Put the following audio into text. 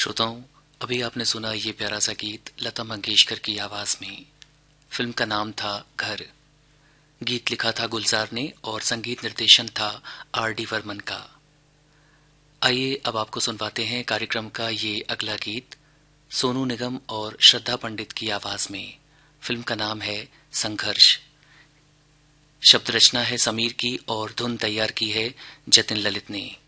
श्रोताओं, अभी आपने सुना ये प्यारा सा गीत लता मंगेशकर की आवाज में। फिल्म का नाम था घर। गीत लिखा था गुलजार ने और संगीत निर्देशन था R.D. बर्मन का। आइए अब आपको सुनवाते हैं कार्यक्रम का ये अगला गीत सोनू निगम और श्रद्धा पंडित की आवाज में। फिल्म का नाम है संघर्ष। शब्द रचना है समीर की और धुन तैयार की है जतिन ललित ने।